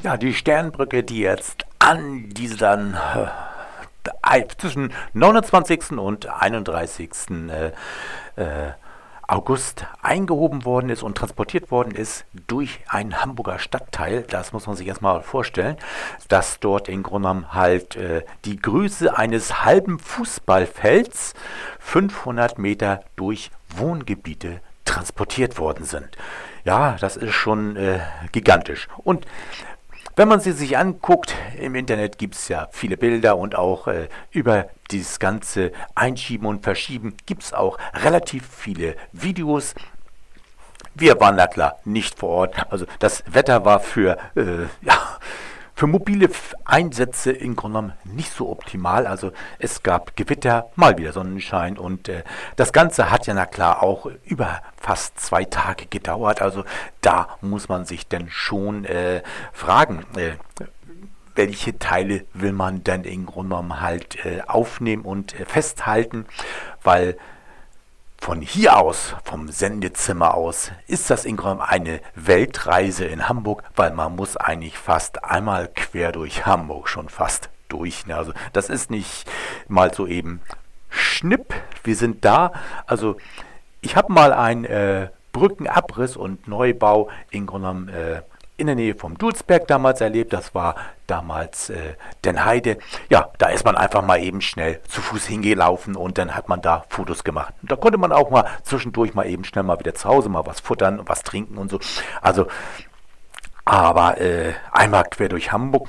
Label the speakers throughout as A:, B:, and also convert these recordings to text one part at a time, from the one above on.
A: Ja, die Sternbrücke, die jetzt an diesen zwischen 29. und 31. August eingehoben worden ist und transportiert worden ist durch einen Hamburger Stadtteil. Das muss man sich erstmal vorstellen, dass dort in Grunde genommen halt die Größe eines halben Fußballfelds 500 Meter durch Wohngebiete transportiert worden sind. Ja, das ist schon gigantisch. Und wenn man sie sich anguckt, im Internet gibt es ja viele Bilder und auch über dieses ganze Einschieben und Verschieben gibt es auch relativ viele Videos. Wir waren da klar nicht vor Ort. Also das Wetter war für mobile Einsätze im Grunde genommen nicht so optimal. Also es gab Gewitter, mal wieder Sonnenschein und das Ganze hat ja na klar auch über fast 2 Tage gedauert. Also da muss man sich denn schon fragen, welche Teile will man denn im Grunde genommen halt aufnehmen und festhalten, weil von hier aus, vom Sendezimmer aus, ist das im Grunde eine Weltreise in Hamburg, weil man muss eigentlich fast einmal quer durch Hamburg schon fast durch. Ne? Also das ist nicht mal so eben Schnipp, wir sind da. Also ich habe mal einen Brückenabriss und Neubau im Grunde genommen in der Nähe vom Dulsberg damals erlebt. Das war damals Den Heide. Ja, da ist man einfach mal eben schnell zu Fuß hingelaufen und dann hat man da Fotos gemacht. Und da konnte man auch mal zwischendurch mal eben schnell mal wieder zu Hause mal was futtern und was trinken und so. Also, aber einmal quer durch Hamburg,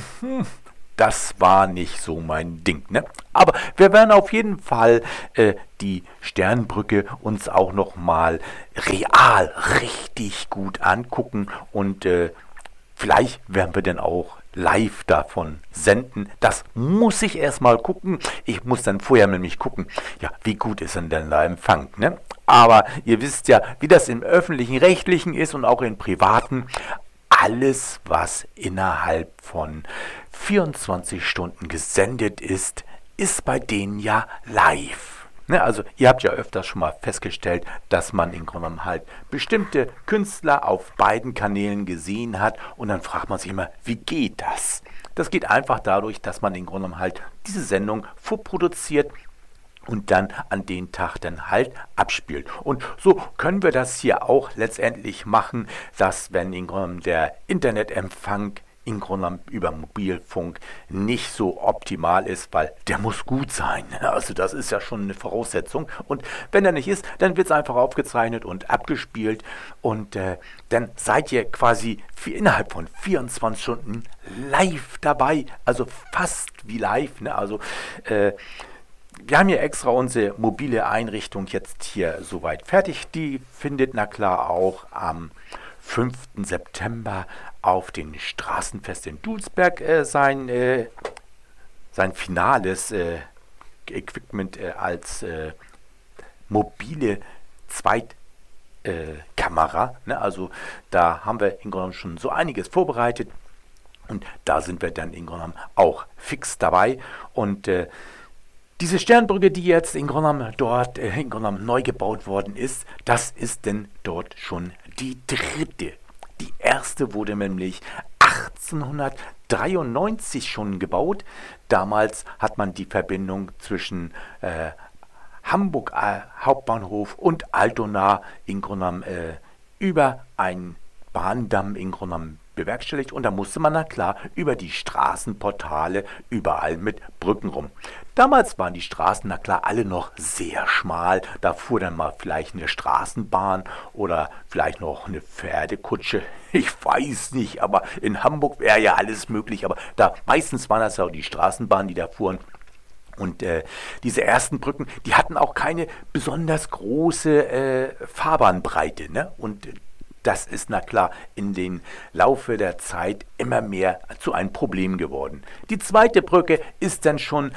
A: das war nicht so mein Ding, ne? Aber wir werden auf jeden Fall die Sternbrücke uns auch noch mal real richtig gut angucken und vielleicht werden wir dann auch live davon senden. Das muss ich erstmal gucken. Ich muss dann vorher nämlich gucken, ja, wie gut ist denn der Empfang, ne? Aber ihr wisst ja, wie das im öffentlichen Rechtlichen ist und auch in privaten. Alles, was innerhalb von 24 Stunden gesendet ist, ist bei denen ja live. Ne, also ihr habt ja öfters schon mal festgestellt, dass man im Grunde genommen halt bestimmte Künstler auf beiden Kanälen gesehen hat und dann fragt man sich immer, wie geht das? Das geht einfach dadurch, dass man im Grunde genommen halt diese Sendung vorproduziert und dann an den Tag dann halt abspielt. Und so können wir das hier auch letztendlich machen, dass wenn im Grunde der Internetempfang im Grunde über Mobilfunk nicht so optimal ist, weil der muss gut sein. Also das ist ja schon eine Voraussetzung. Und wenn er nicht ist, dann wird es einfach aufgezeichnet und abgespielt. Und dann seid ihr quasi innerhalb von 24 Stunden live dabei. Also fast wie live. Ne? Also wir haben hier extra unsere mobile Einrichtung jetzt hier soweit fertig. Die findet na klar auch am 5. September auf den Straßenfest in Dulsberg sein finales Equipment als mobile Zweitkamera. Ne? Also da haben wir im Grunde schon so einiges vorbereitet und da sind wir dann im Grunde auch fix dabei und diese Sternbrücke, die jetzt in Grunde genommen dort in Grunde genommen neu gebaut worden ist, das ist denn dort schon die dritte. Die erste wurde nämlich 1893 schon gebaut. Damals hat man die Verbindung zwischen Hamburg Hauptbahnhof und Altona in Grunde genommen über einen Bahndamm in Grunde genommen bewerkstelligt und da musste man na klar über die Straßenportale überall mit Brücken rum. Damals waren die Straßen na klar alle noch sehr schmal, da fuhr dann mal vielleicht eine Straßenbahn oder vielleicht noch eine Pferdekutsche, ich weiß nicht, aber in Hamburg wäre ja alles möglich, aber da meistens waren das ja auch die Straßenbahnen, die da fuhren. Und diese ersten Brücken, die hatten auch keine besonders große Fahrbahnbreite, ne? Und das ist na klar in den Laufe der Zeit immer mehr zu einem Problem geworden. Die zweite Brücke ist dann schon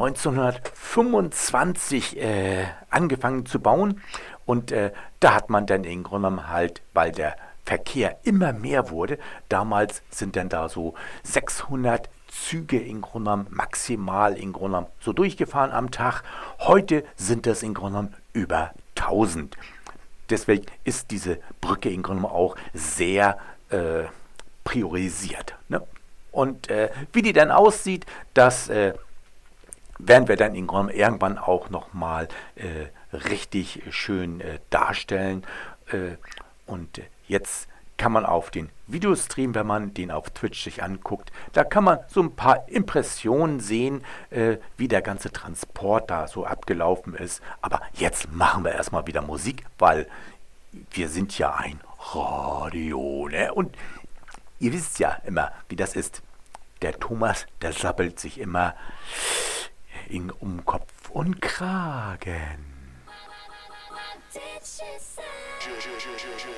A: 1925 angefangen zu bauen und da hat man dann im Grunde genommen halt, weil der Verkehr immer mehr wurde, damals sind dann da so 600 Züge in Grunde genommen maximal in Grunde genommen so durchgefahren am Tag. Heute sind das in Grunde genommen über 1000. Deswegen ist diese Brücke im Grunde genommen auch sehr priorisiert. Ne? Und wie die dann aussieht, das werden wir dann irgendwann auch nochmal richtig schön darstellen. Und jetzt kann man auf den Videostream, wenn man den auf Twitch sich anguckt, da kann man so ein paar Impressionen sehen, wie der ganze Transport da so abgelaufen ist. Aber jetzt machen wir erstmal wieder Musik, weil wir sind ja ein Radio, ne? Und ihr wisst ja immer, wie das ist. Der Thomas, der sabbelt sich immer um Kopf und Kragen.
B: What did she say?